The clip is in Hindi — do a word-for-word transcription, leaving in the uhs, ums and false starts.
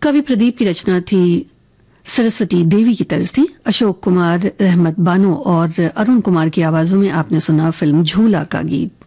कवि प्रदीप की रचना थी, सरस्वती देवी की तर्ज थी। अशोक कुमार, रहमत बानो और अरुण कुमार की आवाजों में आपने सुना फिल्म झूला का गीत।